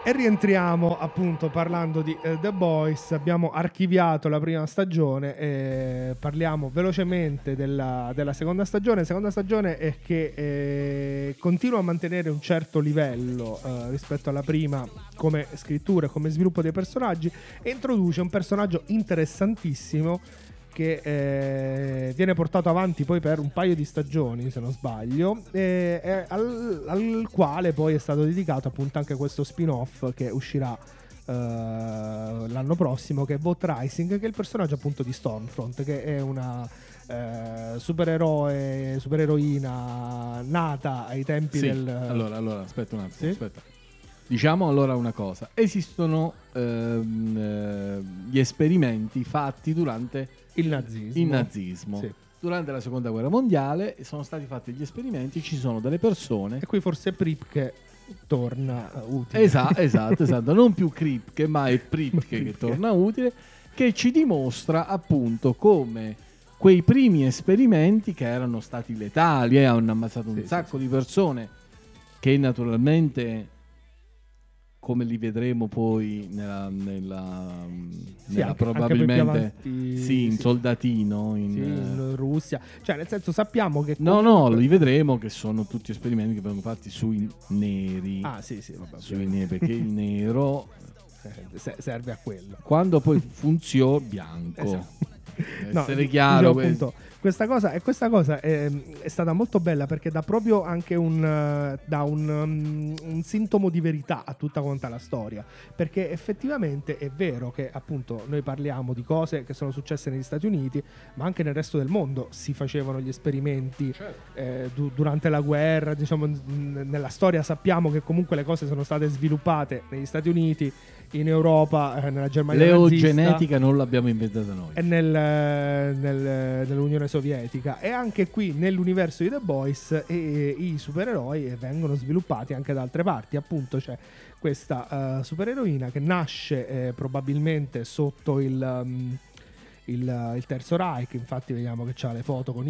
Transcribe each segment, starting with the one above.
E rientriamo appunto parlando di The Boys. Abbiamo archiviato la prima stagione e parliamo velocemente della seconda stagione. La seconda stagione è che continua a mantenere un certo livello rispetto alla prima come scrittura e come sviluppo dei personaggi, e introduce un personaggio interessantissimo che viene portato avanti poi per un paio di stagioni, se non sbaglio, al quale poi è stato dedicato appunto anche questo spin-off che uscirà l'anno prossimo, che è Vote Rising, che è il personaggio appunto di Stormfront, che è una supereroina nata ai tempi del... Allora, aspetta un attimo, Sì? aspetta. Diciamo allora una cosa. Esistono gli esperimenti fatti durante il nazismo. Sì. Durante la seconda guerra mondiale sono stati fatti gli esperimenti, ci sono delle persone. E qui forse Pripke torna utile. Esatto. Non più Kripke, ma è Pripke che torna utile, che ci dimostra appunto come quei primi esperimenti, che erano stati letali, hanno ammazzato un sacco di persone, che naturalmente, come li vedremo poi nella probabilmente avanti, in Soldatino in Russia, cioè nel senso sappiamo che no, li vedremo che sono tutti esperimenti che vengono fatti sui neri. Vabbè, sui neri, perché il nero serve a quello, quando poi funziona bianco. Esatto. Essere chiaro, appunto, questa cosa è stata molto bella, perché dà proprio anche un sintomo di verità a tutta quanta la storia, perché effettivamente è vero che appunto noi parliamo di cose che sono successe negli Stati Uniti, ma anche nel resto del mondo si facevano gli esperimenti durante la guerra, diciamo. Nella storia sappiamo che comunque le cose sono state sviluppate negli Stati Uniti, in Europa, nella Germania nazista, l'eugenetica non l'abbiamo inventata noi, e nell'Unione Sovietica, e anche qui nell'universo di The Boys i supereroi vengono sviluppati anche da altre parti. Appunto c'è questa supereroina che nasce probabilmente sotto il Terzo Reich, infatti vediamo che c'ha le foto con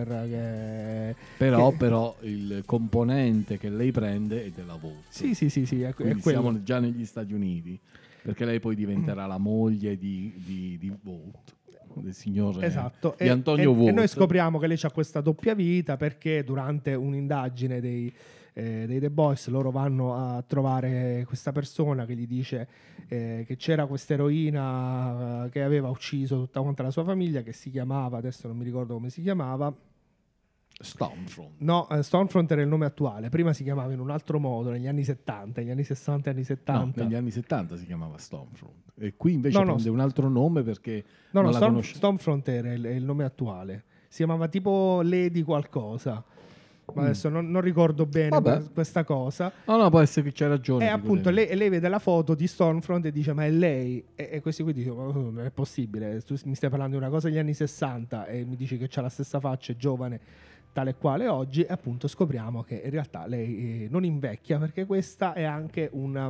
Hitler, però il componente che lei prende è della Vote. Sì, è siamo già negli Stati Uniti, perché lei poi diventerà la moglie di Vote, del signore, esatto, di Antonio Vote. E noi scopriamo che lei ha questa doppia vita, perché durante un'indagine dei The Boys loro vanno a trovare questa persona che gli dice che c'era questa eroina che aveva ucciso tutta quanta la sua famiglia, che si chiamava, adesso non mi ricordo come si chiamava, Stormfront. No, Stormfront era il nome attuale, prima si chiamava in un altro modo negli anni 70, negli anni 60 e anni 70. No, negli anni 70 si chiamava Stormfront, e qui invece prende un altro nome, perché Stormfront era il nome attuale, si chiamava tipo Lady qualcosa, ma adesso non ricordo bene questa cosa. No, può essere che c'è ragione. E appunto lei vede la foto di Stormfront e dice: ma è lei? E questi qui dicono: non è possibile, tu mi stai parlando di una cosa degli anni 60 e mi dici che c'ha la stessa faccia, è giovane tale e quale oggi. E appunto scopriamo che in realtà lei non invecchia, perché questa è anche una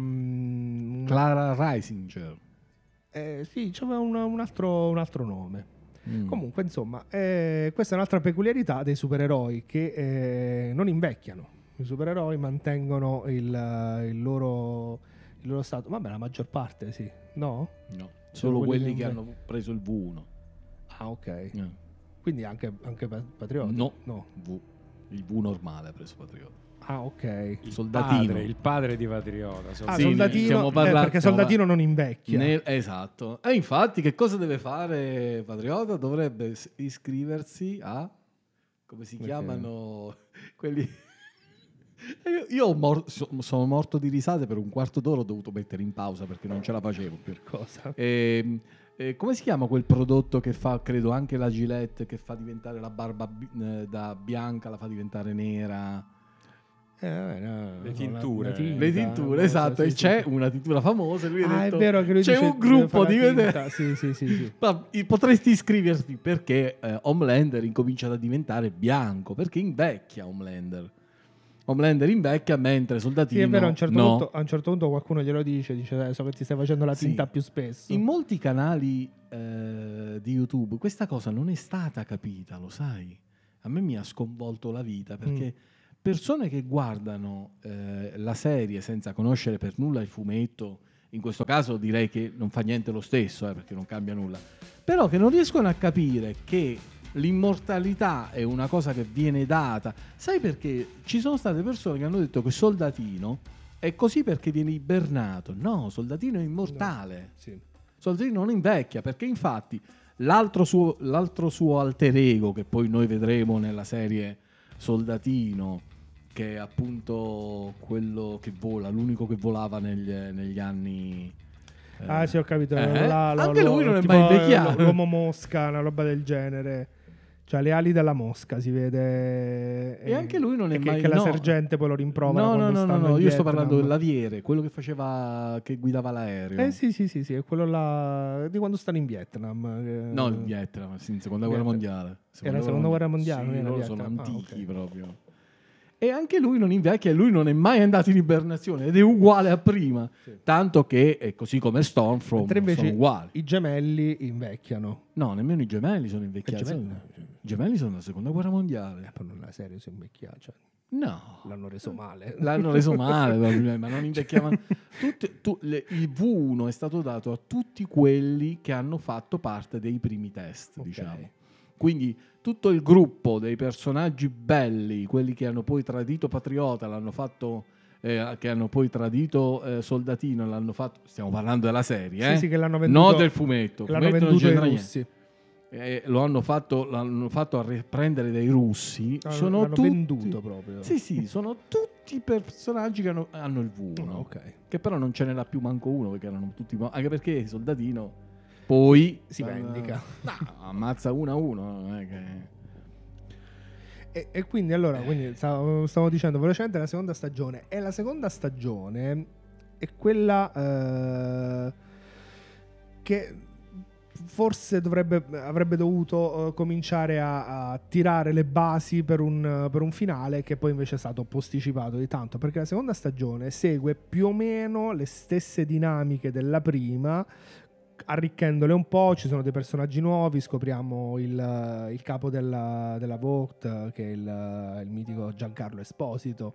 Clara Reisinger. Sì, c'aveva un altro nome. Comunque, insomma, questa è un'altra peculiarità dei supereroi, che non invecchiano. I supereroi mantengono il loro stato. Vabbè, la maggior parte sì. No? No, solo quelli che hanno preso il V1. Ah, ok. Quindi anche Patriota? No. Il V normale ha preso Patriota. Ah, ok. Il padre di Patriota. Soldatino, perché Soldatino non invecchia. Esatto. E infatti che cosa deve fare Patriota? Dovrebbe iscriversi a... come si chiamano quelli... Io sono morto di risate per un quarto d'ora, ho dovuto mettere in pausa perché non ce la facevo. Per cosa? Come si chiama quel prodotto che fa, credo, anche la Gillette, che fa diventare la barba da bianca, la fa diventare nera? Le tinture. Le tinture, esatto. E c'è una tintura famosa. Lui ha detto, è vero che lui c'è un gruppo di... Sì. Potresti iscriverti, perché Homelander incomincia a diventare bianco, perché invecchia Homelander invecchia, mentre Soldatino sì, è vero, a un certo punto qualcuno glielo dice so che ti stai facendo la tinta più spesso. In molti canali di YouTube questa cosa non è stata capita, lo sai. A me mi ha sconvolto la vita, perché persone che guardano la serie senza conoscere per nulla il fumetto, in questo caso direi che non fa niente lo stesso, perché non cambia nulla, però che non riescono a capire che l'immortalità è una cosa che viene data. Sai perché? Ci sono state persone che hanno detto che Soldatino è così perché viene ibernato. No, Soldatino è immortale. No, sì. Soldatino non invecchia, perché infatti l'altro suo alter ego, che poi noi vedremo nella serie Soldatino, che è appunto quello che vola, l'unico che volava negli anni... sì, ho capito. Anche lui non è mai invecchiato. L'uomo mosca, una roba del genere. Cioè le ali della mosca si vede. E anche lui non è mai... Che la sergente poi lo rimprovera. No, io sto parlando dell'aviere, quello che guidava l'aereo. Sì, è quello là di quando stanno in Vietnam. No, il Vietnam, sì, in seconda guerra mondiale. Era la seconda guerra mondiale? Sì, loro sono antichi proprio. E anche lui non invecchia, e lui non è mai andato in ibernazione ed è uguale a prima, tanto che è così come Stormfront sono uguali. I gemelli invecchiano. No, nemmeno i gemelli sono invecchiati. I gemelli sono la seconda guerra mondiale. Però non la serie si invecchia, cioè. No, l'hanno reso male, ma non invecchiavano. Il V1 è stato dato a tutti quelli che hanno fatto parte dei primi test, diciamo. Quindi tutto il gruppo dei personaggi belli, quelli che hanno poi tradito Patriota, l'hanno fatto, che hanno poi tradito Soldatino, l'hanno fatto. Stiamo parlando della serie, sì, che l'hanno venduto, non del fumetto. Che l'hanno venduto ai russi. L'hanno fatto a riprendere dai russi. L'hanno venduto proprio. Sì, sono tutti i personaggi che hanno il V1. Che però non ce n'era più manco uno, perché erano tutti. Anche perché Soldatino poi si vendica. No, ammazza 1 a 1. Non è che... e quindi allora stavo dicendo velocemente la seconda stagione. E la seconda stagione è quella che forse avrebbe dovuto cominciare a tirare le basi per un finale, che poi invece è stato posticipato di tanto, perché la seconda stagione segue più o meno le stesse dinamiche della prima, arricchendole un po'. Ci sono dei personaggi nuovi, scopriamo il capo della Vogt, che è il mitico Giancarlo Esposito,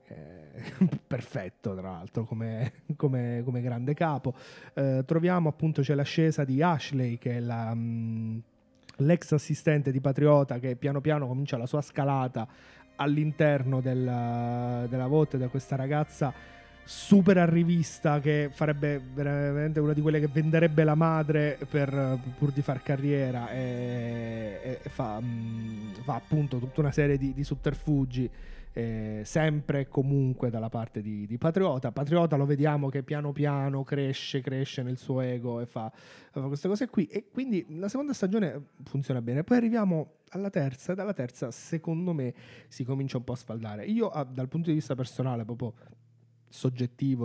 perfetto tra l'altro come grande capo. Troviamo appunto, c'è l'ascesa di Ashley, che è l'ex assistente di Patriota, che piano piano comincia la sua scalata all'interno della Vogt, da questa ragazza super arrivista che farebbe veramente una di quelle che venderebbe la madre pur di far carriera, e fa appunto tutta una serie di sotterfugi, sempre e comunque dalla parte di Patriota. Patriota lo vediamo che piano piano cresce nel suo ego e fa queste cose qui, e quindi la seconda stagione funziona bene. Poi arriviamo alla terza, e dalla terza secondo me si comincia un po' a sfaldare. Io dal punto di vista personale, proprio soggettivo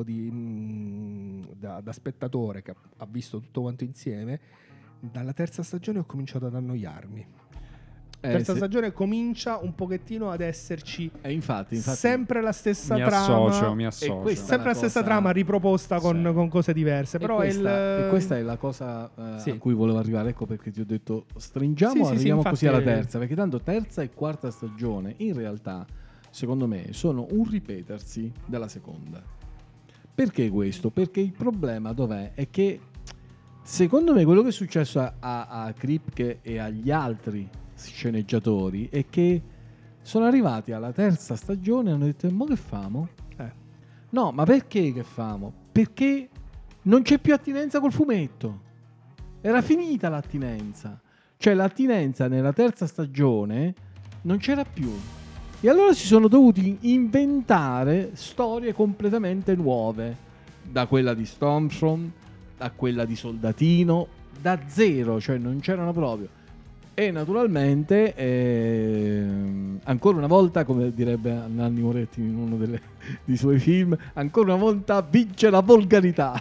da spettatore che ha visto tutto quanto insieme, dalla terza stagione ho cominciato ad annoiarmi. Terza stagione comincia un pochettino ad esserci infatti sempre la stessa trama. Mi associo. Sempre la stessa trama riproposta con cose diverse. Però questa è la cosa a cui volevo arrivare. Ecco perché ti ho detto stringiamo, arriviamo così alla terza, perché tanto terza e quarta stagione in realtà secondo me sono un ripetersi della seconda. Perché questo? Perché il problema dov'è? È che secondo me quello che è successo a Kripke e agli altri sceneggiatori è che sono arrivati alla terza stagione e hanno detto: ma che famo? No, ma perché che famo? Perché non c'è più attinenza col fumetto. Era finita l'attinenza. Cioè l'attinenza nella terza stagione non c'era più. E allora si sono dovuti inventare storie completamente nuove, da quella di Stormfront, da quella di Soldatino, da zero, cioè non c'erano proprio. E naturalmente, ancora una volta, come direbbe Nanni Moretti in uno dei suoi film, ancora una volta vince la volgarità.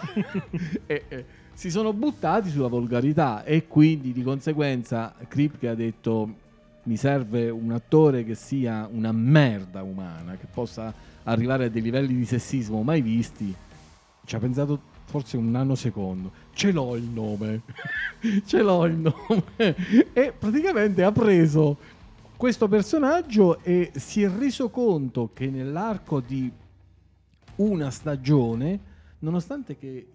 Si sono buttati sulla volgarità, e quindi di conseguenza Kripke ha detto: mi serve un attore che sia una merda umana, che possa arrivare a dei livelli di sessismo mai visti. Ci ha pensato forse un nanosecondo. Ce l'ho il nome. E praticamente ha preso questo personaggio si è reso conto che nell'arco di una stagione, nonostante che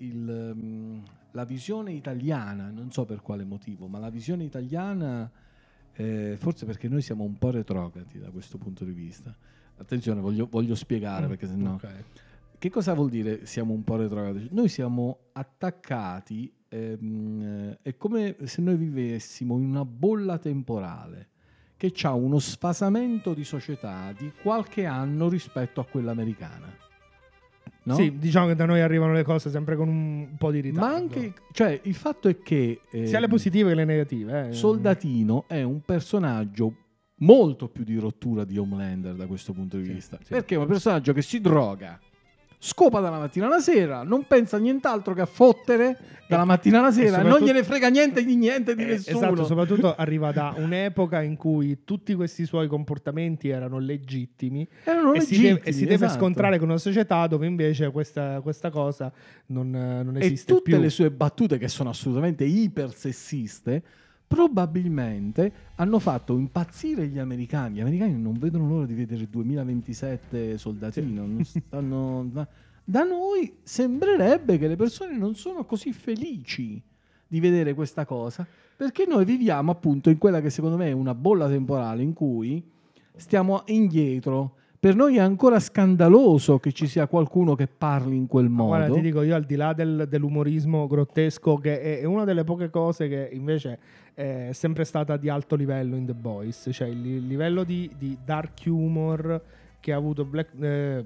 la visione italiana, non so per quale motivo, ma la visione italiana, forse perché noi siamo un po' retrogradi da questo punto di vista. Attenzione, voglio spiegare, perché sennò... Okay. Che cosa vuol dire siamo un po' retrogradi? Noi siamo attaccati, è come se noi vivessimo in una bolla temporale che ha uno sfasamento di società di qualche anno rispetto a quella americana. No? Sì, diciamo che da noi arrivano le cose sempre con un po' di ritardo. Ma anche, cioè, il fatto è che sia le positive che le negative. Soldatino è un personaggio molto più di rottura di Homelander da questo punto di vista. Sì. Perché è un personaggio che si droga, scopa dalla mattina alla sera, non pensa a nient'altro che a fottere dalla mattina alla sera, non gliene frega niente di nessuno. Esatto, soprattutto arriva da un'epoca in cui tutti questi suoi comportamenti erano legittimi, si deve scontrare con una società dove invece questa cosa non esiste più. E tutte più. le sue battute, che sono assolutamente ipersessiste, probabilmente hanno fatto impazzire gli americani. Gli americani non vedono l'ora di vedere il 2027 Soldatino. Non stanno... Da noi sembrerebbe che le persone non sono così felici di vedere questa cosa, perché noi viviamo appunto in quella che secondo me è una bolla temporale in cui stiamo indietro. Per noi è ancora scandaloso che ci sia qualcuno che parli in quel modo. Guarda, ti dico io, al di là dell'umorismo grottesco, che è una delle poche cose che invece è sempre stata di alto livello in The Boys, cioè il livello di dark humor che ha avuto The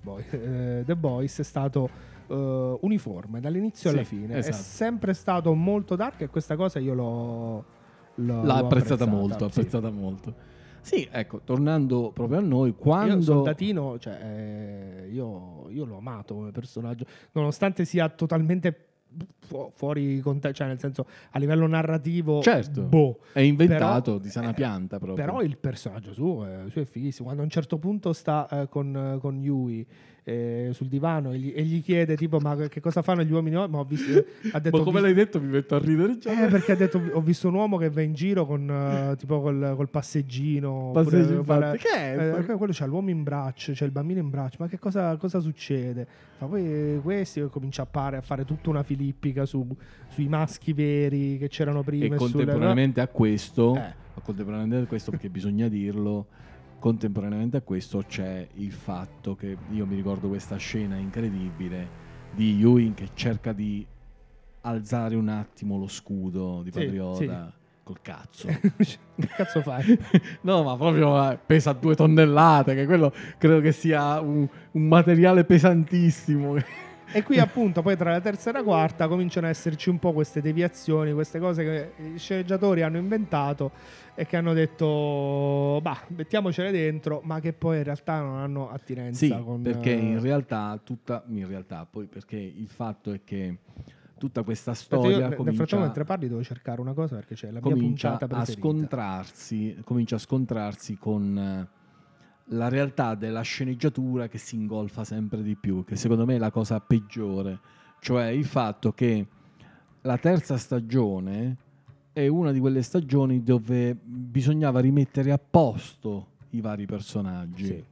Boys è stato uniforme dall'inizio alla fine. Esatto. È sempre stato molto dark, e questa cosa io l'ho apprezzata molto. Sì, ecco, tornando proprio a noi, quando... Io Soldatino, cioè, io l'ho amato come personaggio, nonostante sia totalmente fuori contesto, cioè nel senso a livello narrativo, certo, è inventato però, di sana pianta proprio. Però il personaggio suo è fighissimo. Quando a un certo punto sta con Yui sul divano e gli chiede tipo ma che cosa fanno gli uomini, ma ho visto, ha detto, ma come l'hai detto mi metto a ridere già. Perché ha detto ho visto un uomo che va in giro con tipo col passeggino, quello c'ha l'uomo in braccio, c'è il bambino in braccio, ma che cosa succede? Ma poi questi comincia a fare tutta una filippica sui maschi veri che c'erano prima e contemporaneamente a questo perché bisogna dirlo, contemporaneamente a questo c'è il fatto che io mi ricordo questa scena incredibile di Ewing che cerca di alzare un attimo lo scudo di Patriota col cazzo. Che cazzo fai? No, ma proprio pesa 2 tonnellate, che quello credo che sia un materiale pesantissimo. E qui appunto poi tra la terza e la quarta cominciano a esserci un po' queste deviazioni, queste cose che i sceneggiatori hanno inventato e che hanno detto mettiamocele dentro, ma che poi in realtà non hanno attinenza con... perché in realtà poi perché il fatto è che tutta questa storia nel frattempo mentre parli devo cercare una cosa perché c'è la mia puntata preferita. Comincia a scontrarsi con la realtà della sceneggiatura che si ingolfa sempre di più, che secondo me è la cosa peggiore, cioè il fatto che la terza stagione è una di quelle stagioni dove bisognava rimettere a posto i vari personaggi. Sì.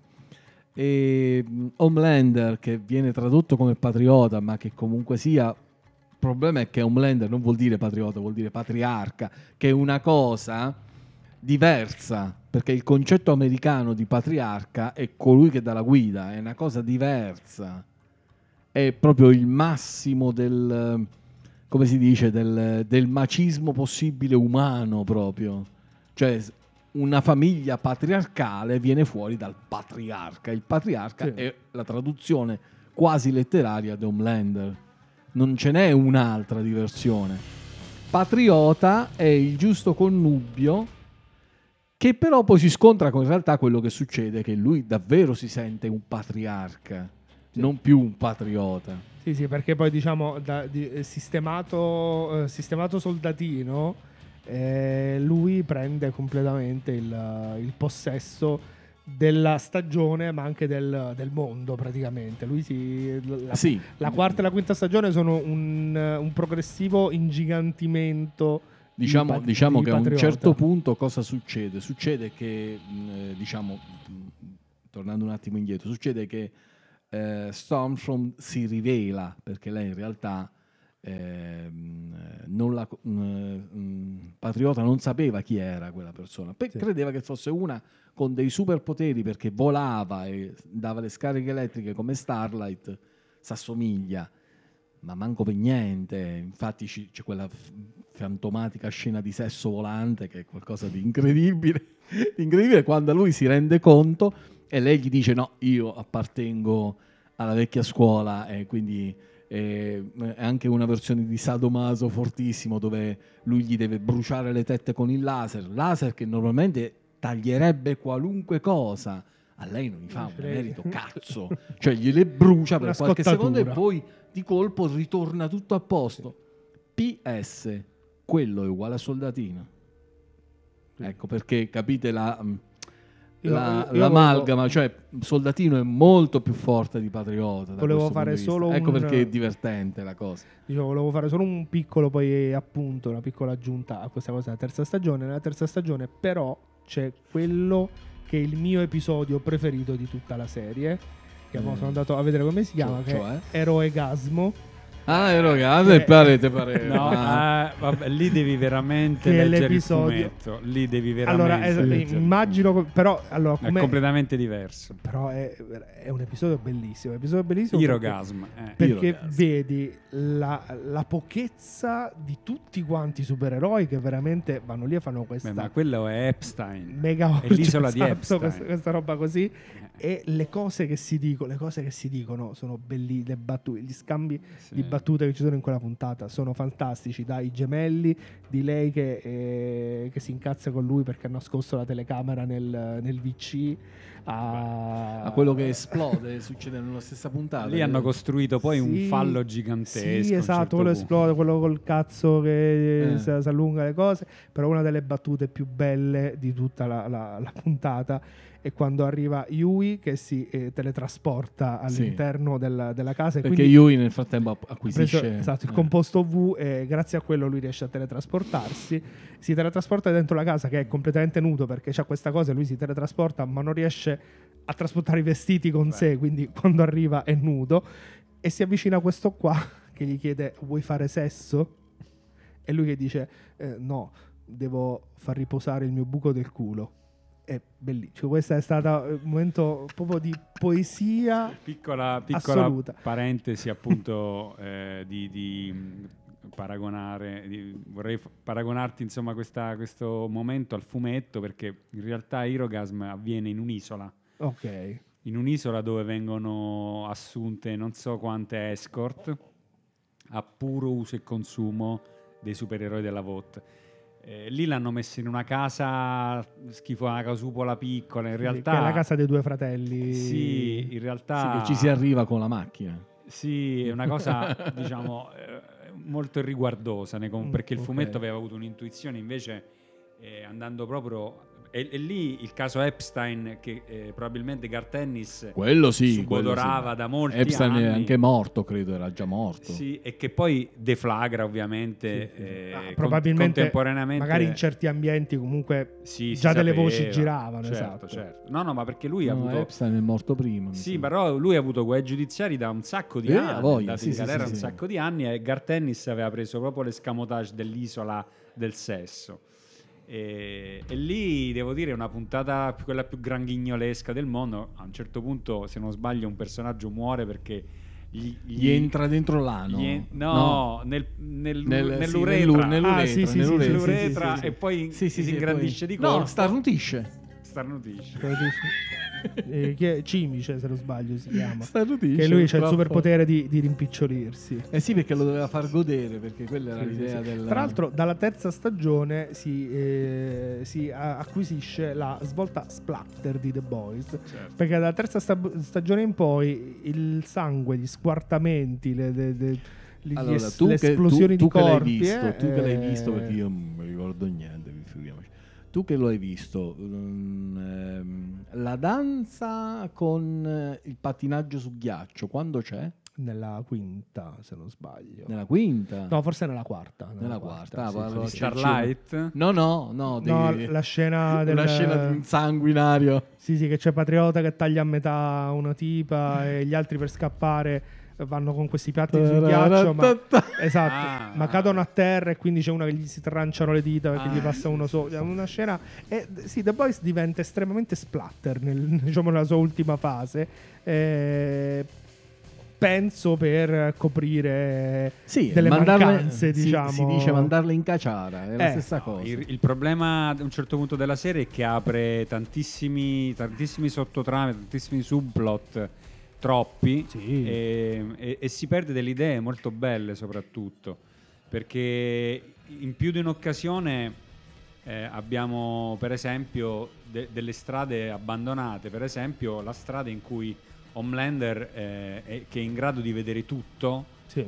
E Homelander, che viene tradotto come patriota, ma che comunque sia... Il problema è che Homelander non vuol dire patriota, vuol dire patriarca, che è una cosa diversa, perché il concetto americano di patriarca è colui che dà la guida, è una cosa diversa, è proprio il massimo del, come si dice, del macismo possibile umano proprio, cioè una famiglia patriarcale viene fuori dal patriarca, il patriarca è la traduzione quasi letteraria di Homelander, non ce n'è un'altra diversione. Patriota è il giusto connubio che però poi si scontra con in realtà quello che succede, che lui davvero si sente un patriarca, non più un patriota. Sì, perché poi diciamo sistemato Soldatino, lui prende completamente il possesso della stagione, ma anche del mondo praticamente. Lui la quarta e la quinta stagione sono un progressivo ingigantimento Diciamo che a un certo punto cosa succede? Succede che, tornando un attimo indietro, succede che Stormfront si rivela, perché lei in realtà Patriota non sapeva chi era quella persona, credeva che fosse una con dei superpoteri perché volava e dava le scariche elettriche come Starlight, s'assomiglia, ma manco per niente. Infatti c'è quella fantomatica scena di sesso volante che è qualcosa di incredibile quando lui si rende conto e lei gli dice no, io appartengo alla vecchia scuola, e quindi è anche una versione di sadomaso fortissimo dove lui gli deve bruciare le tette con il laser che normalmente taglierebbe qualunque cosa, a lei non gli fa un merito cazzo, cioè gliele brucia per qualche secondo e poi di colpo ritorna tutto a posto. PS, quello è uguale a Soldatino. Ecco perché capite l'amalgama, cioè Soldatino è molto più forte di Patriota. Volevo fare solo ecco perché è divertente la cosa. Volevo fare solo un piccolo poi appunto una piccola aggiunta a questa cosa della terza stagione. Nella terza stagione però c'è quello che è il mio episodio preferito di tutta la serie, che sono andato a vedere come si chiama, che è Eroegasmo. Eroegasmo, parete. No, vabbè, lì devi veramente leggere il fumetto. Lì devi veramente immagino, però è completamente diverso. Però è un episodio bellissimo. Eroegasmo. Perché vedi la pochezza di tutti quanti i supereroi che veramente vanno lì e fanno questa. Ma quello è Epstein. Mega è l'isola di Epstein. Questa roba così. E le cose che si dicono sono belli, le battute, gli scambi di battute che ci sono in quella puntata sono fantastici, dai gemelli di lei che si incazza con lui perché ha nascosto la telecamera nel VC a quello che esplode, succede nella stessa puntata. Lì hanno costruito poi un fallo gigantesco. Sì, esatto, quello esplode, quello col cazzo che si allunga le cose. Però una delle battute più belle di tutta la puntata è quando arriva Yui che si teletrasporta all'interno della casa. Perché Yui nel frattempo acquisisce il composto V e grazie a quello lui riesce a teletrasportarsi. Si teletrasporta dentro la casa che è completamente nudo perché c'ha questa cosa e lui si teletrasporta ma non riesce a trasportare i vestiti con sé, quindi quando arriva è nudo e si avvicina a questo qua che gli chiede vuoi fare sesso? E lui che dice no, devo far riposare il mio buco del culo. È bellissimo, questa è stata un momento proprio di poesia piccola assoluta. Parentesi appunto di paragonare, vorrei paragonarti insomma questo momento al fumetto, perché in realtà Eroegasm avviene in un'isola, in un'isola dove vengono assunte non so quante escort a puro uso e consumo dei supereroi della VOT. Lì l'hanno messo in una casa schifosa, una casupola piccola, in realtà che è la casa dei due fratelli. Sì, in realtà che ci si arriva con la macchina. Sì, è una cosa diciamo molto irriguardosa perché il fumetto aveva avuto un'intuizione, invece andando proprio e lì il caso Epstein che probabilmente Garth Ennis subodorava da molti Epstein anni. È anche morto, credo, era già morto. Sì, e che poi deflagra ovviamente probabilmente contemporaneamente. Magari in certi ambienti comunque già delle voci giravano. Certo. No, ma perché lui ha avuto Epstein è morto prima. Sì, però lui ha avuto guai giudiziari da un sacco di anni, un sacco di anni, e Garth Ennis aveva preso proprio l'escamotage dell'isola del sesso. E lì devo dire una puntata quella più granghignolesca del mondo. A un certo punto, se non sbaglio, un personaggio muore perché gli entra dentro l'ano. Nell'uretra. Nell'uretra e poi si ingrandisce di colpo. No, starnutisce. Cimice, se non sbaglio si chiama, starnutisce, che lui c'ha il superpotere di rimpicciolirsi. Sì, perché lo doveva far godere, perché quella era l'idea del... Tra l'altro dalla terza stagione si acquisisce la svolta splatter di The Boys, perché dalla terza stagione in poi il sangue, gli squartamenti, le esplosioni di corpi, tu che l'hai visto, perché io non mi ricordo niente, figuriamoci. Tu che lo hai visto, la danza con il pattinaggio su ghiaccio, quando c'è? nella quinta, se non sbaglio. Nella quinta? No, forse nella quarta. Nella quarta. sì, Allora sì, sì. Starlight? No, No, la scena una scena di un sanguinario. Sì, che c'è Patriota che taglia a metà una tipa e gli altri per scappare vanno con questi piatti sul ghiaccio, esatto, ma cadono a terra e quindi c'è una che gli si tranciano le dita perché gli passa uno solo. È una scena sì, The Boys diventa estremamente splatter diciamo nella sua ultima fase. Penso per coprire delle mancanze, diciamo. Si dice mandarle in caciara, è la stessa cosa. Il problema ad un certo punto della serie è che apre tantissimi sottotrame, tantissimi subplot, troppi, sì. e si perde delle idee molto belle soprattutto, perché in più di un'occasione abbiamo per esempio delle strade abbandonate, per esempio la strada in cui Homelander che è in grado di vedere tutto,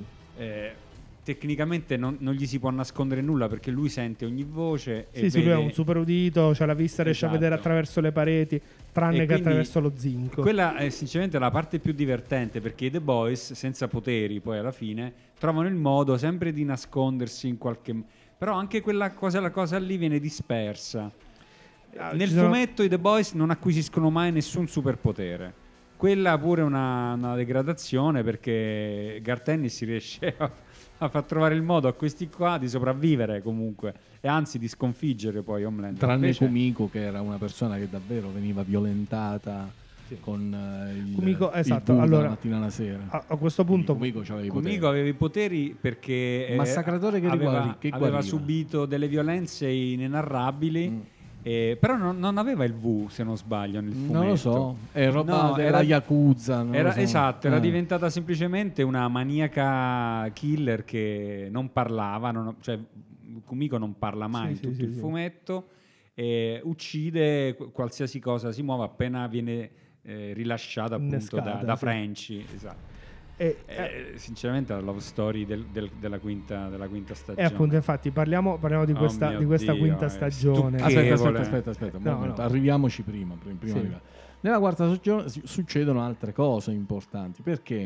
tecnicamente non gli si può nascondere nulla perché lui sente ogni voce e lui è un super udito, c'ha la vista, riesce a vedere attraverso le pareti, tranne che attraverso lo zinco. Quella è sinceramente la parte più divertente, perché i The Boys senza poteri poi alla fine trovano il modo sempre di nascondersi in qualche, però anche la cosa lì viene dispersa. Nel fumetto i The Boys non acquisiscono mai nessun superpotere. Quella pure è una degradazione, perché Garth Ennis si riesce a far trovare il modo a questi qua di sopravvivere comunque, e anzi di sconfiggere poi Homelander. Tranne Kumiko, che era una persona che davvero veniva violentata con il Kumiko, esatto, allora, dalla mattina alla sera. A questo punto Kumiko aveva i poteri perché massacratore che aveva subito delle violenze inenarrabili. Però non aveva il V, se non sbaglio, nel fumetto. Non lo so, è roba della Yakuza. Esatto, era diventata semplicemente una maniaca killer che non parlava, cioè Kumiko non parla mai in tutto il fumetto, e uccide qualsiasi cosa si muova appena viene rilasciata appunto da Frenchy. Esatto. Sinceramente la love story della quinta stagione. E appunto, infatti parliamo di questa quinta stagione. Aspetta un momento. Arriviamoci prima. Nella quarta stagione succedono altre cose importanti,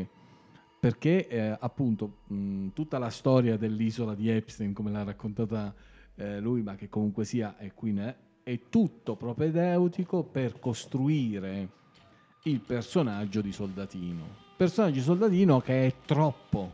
perché appunto tutta la storia dell'isola di Epstein, come l'ha raccontata lui, ma che comunque sia è tutto propedeutico per costruire il personaggio di Soldatino che è troppo,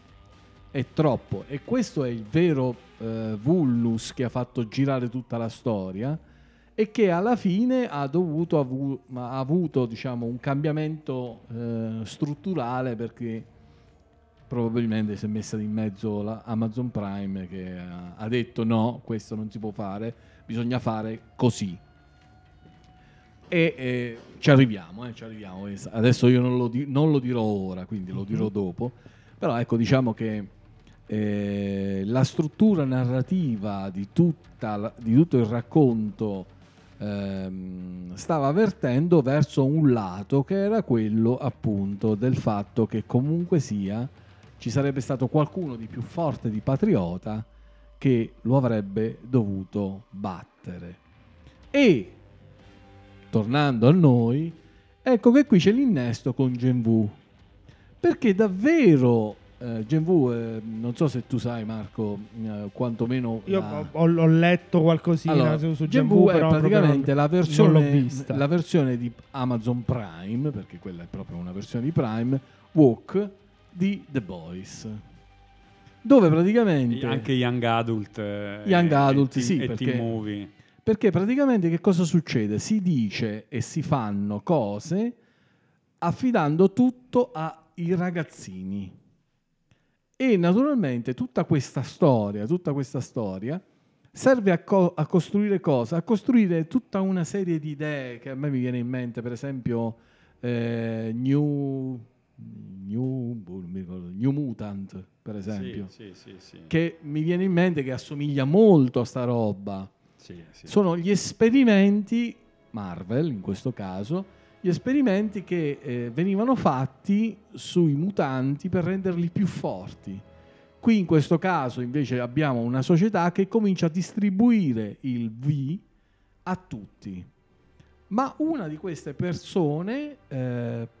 e questo è il vero vulnus che ha fatto girare tutta la storia, e che alla fine ha avuto diciamo un cambiamento strutturale, perché probabilmente si è messa in mezzo la Amazon Prime, che ha detto no, questo non si può fare, bisogna fare così. E ci arriviamo. Adesso io non lo dirò ora, quindi lo dirò dopo. Però ecco, diciamo che la struttura narrativa di tutto il racconto stava vertendo verso un lato, che era quello appunto del fatto che comunque sia ci sarebbe stato qualcuno di più forte di Patriota che lo avrebbe dovuto battere. E tornando a noi, ecco che qui c'è l'innesto con Genvu, perché davvero Genvu, non so se tu sai, Marco, quantomeno io ho letto qualcosina su Genvu, però è praticamente la versione di Amazon Prime, perché quella è proprio una versione di Prime, woke di The Boys, dove praticamente anche Young Adult perché Teen Movie. Perché praticamente che cosa succede? Si dice e si fanno cose affidando tutto ai ragazzini. E naturalmente tutta questa storia serve a costruire cosa? A costruire tutta una serie di idee che a me mi viene in mente, per esempio New Mutant, per esempio. Sì. Che mi viene in mente che assomiglia molto a sta roba. Sì. Sono gli esperimenti Marvel, in questo caso, gli esperimenti che venivano fatti sui mutanti per renderli più forti. Qui in questo caso invece abbiamo una società che comincia a distribuire il V a tutti, ma una di queste persone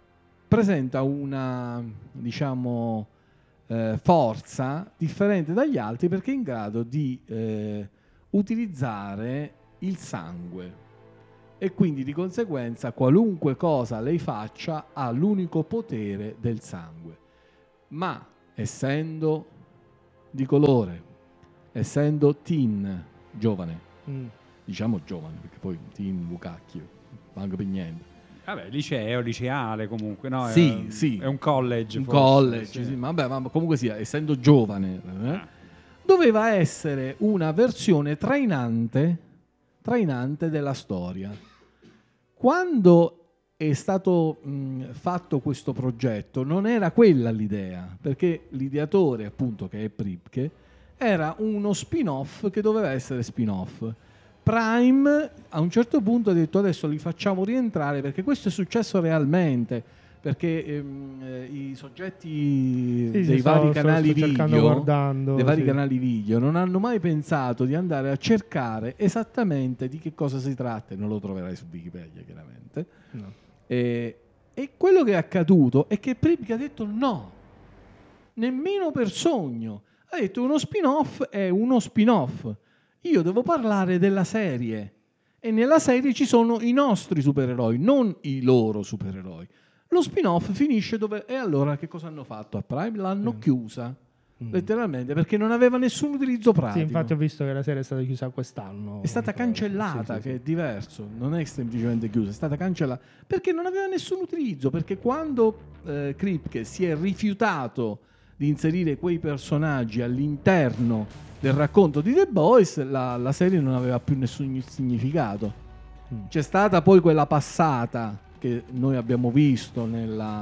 presenta una, diciamo, forza differente dagli altri perché è in grado di utilizzare il sangue e quindi di conseguenza qualunque cosa lei faccia ha l'unico potere del sangue. Ma essendo di colore, essendo teen, giovane, diciamo giovane perché poi teen, Lucacchio, manco per niente. Vabbè, liceo, liceale comunque, no? Sì, è, sì. È un college, Un forse, college, sì. sì, ma comunque sia, essendo giovane, doveva essere una versione trainante della storia. Quando è stato fatto questo progetto non era quella l'idea, perché l'ideatore, appunto, che è Pripke, era uno spin-off che doveva essere spin-off. Prime a un certo punto ha detto adesso li facciamo rientrare perché questo è successo realmente, perché i soggetti dei vari canali video canali video non hanno mai pensato di andare a cercare esattamente di che cosa si tratta, e non lo troverai su Wikipedia chiaramente. No. E quello che è accaduto è che Pripke ha detto no, nemmeno per sogno. Ha detto uno spin-off è uno spin-off. Io devo parlare della serie e nella serie ci sono i nostri supereroi, non i loro supereroi. Lo spin-off finisce dove... E allora che cosa hanno fatto a Prime? L'hanno chiusa, letteralmente, perché non aveva nessun utilizzo pratico. Sì, infatti ho visto che la serie è stata chiusa quest'anno. È stata cancellata, sì, che è diverso, non è semplicemente chiusa, è stata cancellata perché non aveva nessun utilizzo, perché quando Kripke si è rifiutato di inserire quei personaggi all'interno del racconto di The Boys, la serie non aveva più nessun significato. C'è stata poi quella passata che noi abbiamo visto nel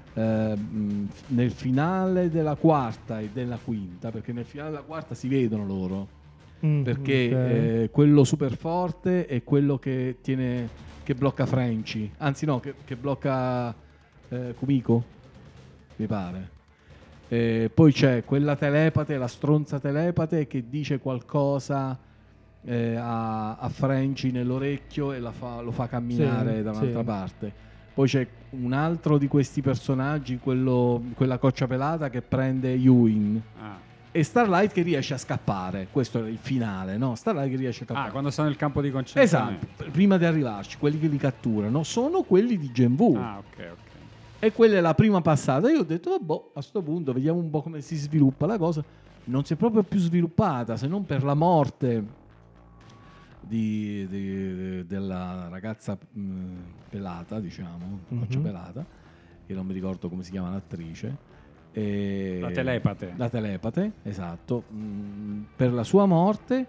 finale della quarta e della quinta, perché nel finale della quarta si vedono loro, perché quello super forte è quello che blocca Frenchy, anzi no, che blocca Kumiko, mi pare. Poi c'è quella telepate, la stronza telepate che dice qualcosa a Frenchy nell'orecchio e lo fa camminare da un'altra parte. Poi c'è un altro di questi personaggi, quella coccia pelata che prende Ewing. E Starlight che riesce a scappare. Questo è il finale, no? Starlight che riesce a scappare. Quando sta nel campo di concentramento. Esatto, prima di arrivarci, quelli che li catturano sono quelli di Gen V. Ok. E quella è la prima passata. Io ho detto, vabbè, a sto punto vediamo un po' come si sviluppa la cosa. Non si è proprio più sviluppata, se non per la morte della ragazza pelata, diciamo, coccia pelata, che non mi ricordo come si chiama l'attrice. La telepate. La telepate, esatto. Per la sua morte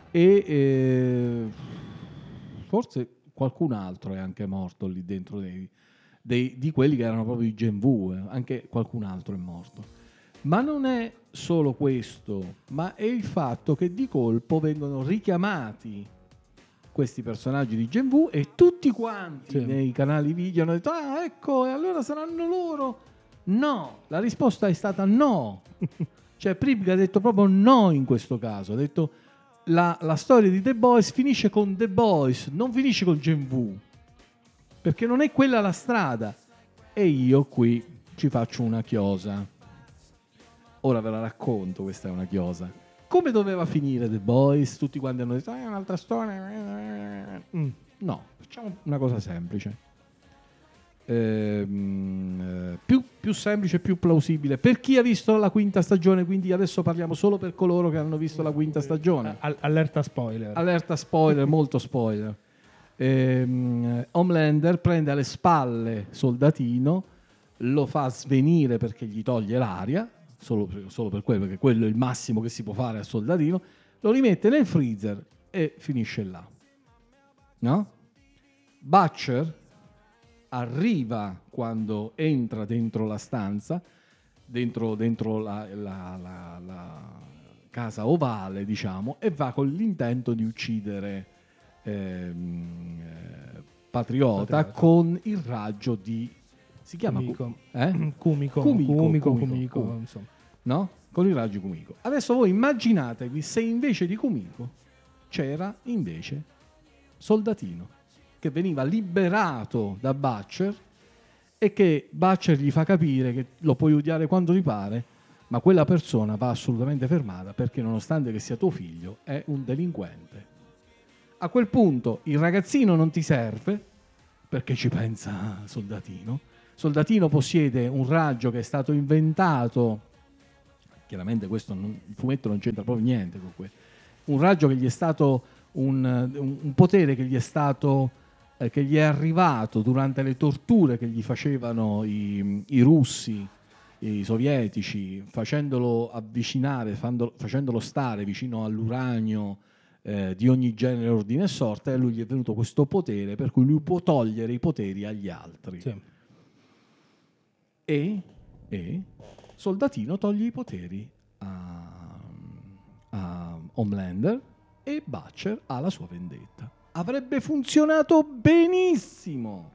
e forse qualcun altro è anche morto lì dentro di quelli che erano proprio i Gen V, anche qualcun altro è morto. Ma non è solo questo, ma è il fatto che di colpo vengono richiamati questi personaggi di Gen V e tutti quanti nei canali video hanno detto ecco, e allora saranno loro. No, la risposta è stata no. Cioè Pripke ha detto proprio no in questo caso, ha detto la storia di The Boys finisce con The Boys, non finisce con Gen V, perché non è quella la strada. E io qui ci faccio una chiosa. Ora ve la racconto, questa è una chiosa. Come doveva finire The Boys? Tutti quanti hanno detto è un'altra storia. No, facciamo una cosa semplice. Più semplice, più plausibile per chi ha visto la quinta stagione, quindi adesso parliamo solo per coloro che hanno visto la quinta stagione. Allerta spoiler, molto spoiler. Homelander prende alle spalle Soldatino, lo fa svenire perché gli toglie l'aria, solo per quello, perché quello è il massimo che si può fare a Soldatino, lo rimette nel freezer e finisce là, no? Butcher arriva quando entra dentro la stanza, dentro la casa ovale, diciamo, e va con l'intento di uccidere Patriota con il raggio di... si chiama Kumiko, insomma. No? Con il raggio Kumiko. Adesso voi immaginatevi se invece di Kumiko c'era invece Soldatino, che veniva liberato da Butcher e che Butcher gli fa capire che lo puoi odiare quando ti pare, ma quella persona va assolutamente fermata perché nonostante che sia tuo figlio è un delinquente. A quel punto il ragazzino non ti serve perché ci pensa Soldatino. Soldatino possiede un raggio che è stato inventato, chiaramente questo il fumetto non c'entra proprio niente con questo, un raggio che gli è stato un potere che gli è stato che gli è arrivato durante le torture che gli facevano i russi, i sovietici, facendolo avvicinare, facendolo stare vicino all'uranio di ogni genere, ordine e sorta, e a lui gli è venuto questo potere per cui lui può togliere i poteri agli altri. Sì. E Soldatino toglie i poteri a Homelander e Butcher ha la sua vendetta. Avrebbe funzionato benissimo.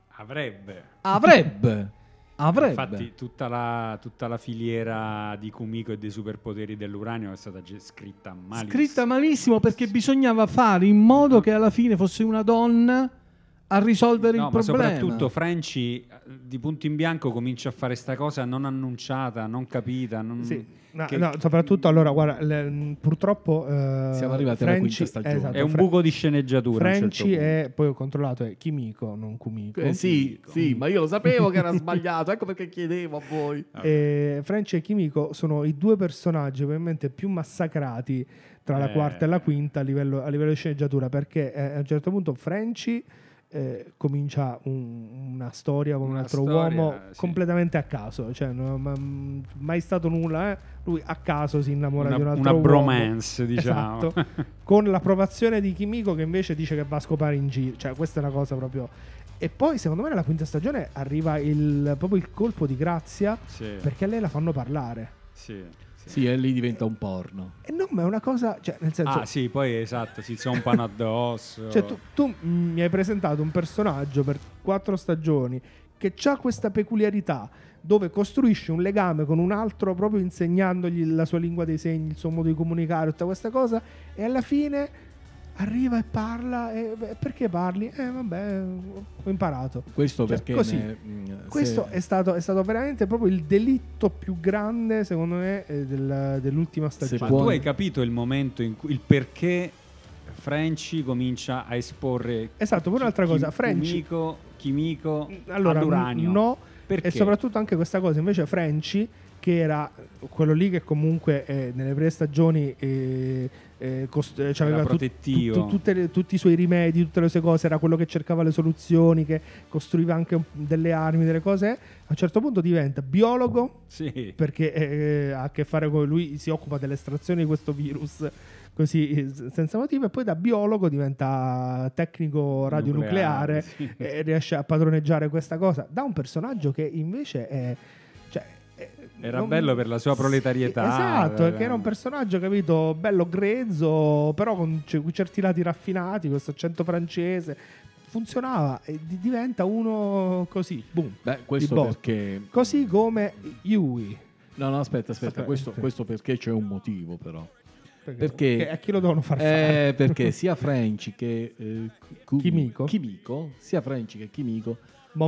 Avrebbe. Infatti tutta la filiera di Kumiko e dei superpoteri dell'uranio è stata scritta malissimo. Scritta malissimo perché bisognava fare in modo che alla fine fosse una donna a risolvere il problema. Ma soprattutto Frenchy di punto in bianco comincia a fare sta cosa non annunciata, non capita. Sì. No, soprattutto allora guarda, purtroppo siamo arrivati alla quinta stagione. Esatto, è un buco di sceneggiatura. Frenchy è, poi ho controllato, è Kimiko, non Kumiko. Sì, ma io lo sapevo che era sbagliato, ecco perché chiedevo a voi. Frenchy e Kimiko sono i due personaggi ovviamente più massacrati tra la quarta e la quinta a livello di sceneggiatura, perché a un certo punto Frenchy comincia una storia con un altro uomo completamente a caso, cioè non è mai stato nulla, lui a caso si innamora di un altro uomo, una bromance, diciamo, esatto, con l'approvazione di Kimiko che invece dice che va a scopare in giro, cioè questa è una cosa proprio. E poi secondo me nella quinta stagione arriva proprio il colpo di grazia, perché a lei la fanno parlare. Sì, e lì diventa un porno. E no, ma è una cosa, cioè nel senso... sì, poi esatto, si zompano addosso. Cioè tu mi hai presentato un personaggio per 4 stagioni che ha questa peculiarità, dove costruisce un legame con un altro proprio insegnandogli la sua lingua dei segni, il suo modo di comunicare, tutta questa cosa, e alla fine arriva e parla, e perché parli? Vabbè, ho imparato. Questo perché questo è stato veramente proprio il delitto più grande, secondo me, dell'ultima stagione. Ma tu hai capito il momento in cui il perché Frenchy comincia a esporre esatto, poi un'altra cosa, Frenchy Kimiko allora, all'uranio? No, perché? E soprattutto anche questa cosa, invece Frenchy, che era quello lì che comunque nelle prime stagioni aveva tutti i suoi rimedi, tutte le sue cose, era quello che cercava le soluzioni, che costruiva anche delle armi, delle cose. A un certo punto diventa biologo, perché ha a che fare con lui, si occupa dell'estrazione di questo virus così senza motivo, e poi da biologo diventa tecnico radionucleare e riesce a padroneggiare questa cosa da un personaggio che invece era bello per la sua proletarietà. Esatto, che era un personaggio, capito, bello grezzo, però con certi lati raffinati, questo accento francese. Funzionava e diventa uno così, boom. Beh, questo perché... Così come Yui. No, aspetta. Questo perché c'è un motivo, però. Perché a chi lo devono far fare? Perché sia Frenchy che Kimiko, sia Frenchy che Kimiko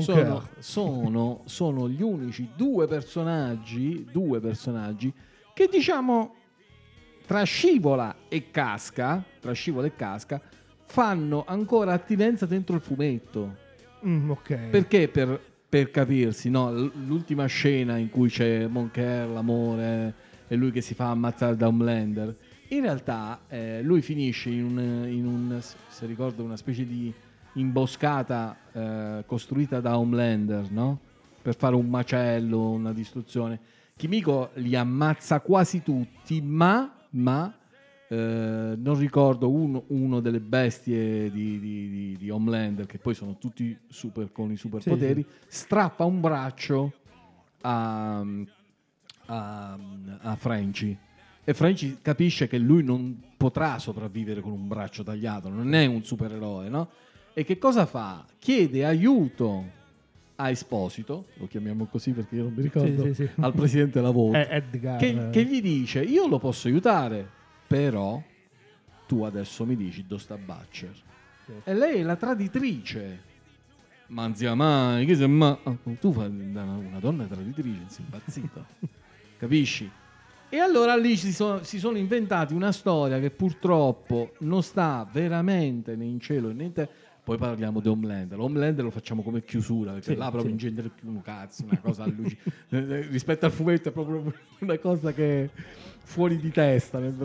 sono gli unici due personaggi che, diciamo, tra scivola e casca fanno ancora attinenza dentro il fumetto. Perché per capirsi, no? L'ultima scena in cui c'è Moncler, l'amore, e lui che si fa ammazzare da Homelander, in realtà lui finisce in un se ricordo, una specie di imboscata costruita da Homelander, no? Per fare un macello, una distruzione. Kimiko li ammazza quasi tutti, ma non ricordo uno delle bestie di Homelander, che poi sono tutti con i superpoteri, strappa un braccio a Frenchy, e Frenchy capisce che lui non potrà sopravvivere con un braccio tagliato, non è un supereroe, no? E che cosa fa? Chiede aiuto a Esposito, lo chiamiamo così perché io non mi ricordo, al presidente della Vault, Edgar, che gli dice: io lo posso aiutare, però tu adesso mi dici dove sta Butcher. E lei è la traditrice, Ma non zia mai, che se ma tu fai una donna traditrice, sei impazzito. Capisci? E allora lì si sono inventati una storia che purtroppo non sta veramente né in cielo né in terra. Poi parliamo di Homelander. Homelander lo facciamo come chiusura, perché là proprio non c'entra più un cazzo, una cosa allucinante. Rispetto al fumetto è proprio una cosa che è fuori di testa.